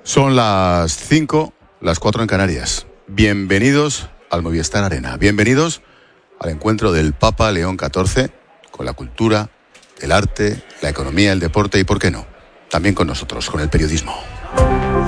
Son las 5, las 4 en Canarias. Bienvenidos al Movistar Arena. Bienvenidos al encuentro del Papa León XIV con la cultura, el arte, la economía, el deporte y, ¿por qué no?, también con nosotros, con el periodismo.